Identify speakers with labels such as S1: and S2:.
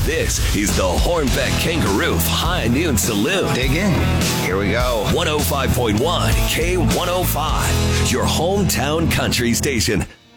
S1: This is the Hornbeck Kangaroo High Noon Saloon.
S2: Dig in. Here we go.
S1: 105.1 K105, your hometown country station.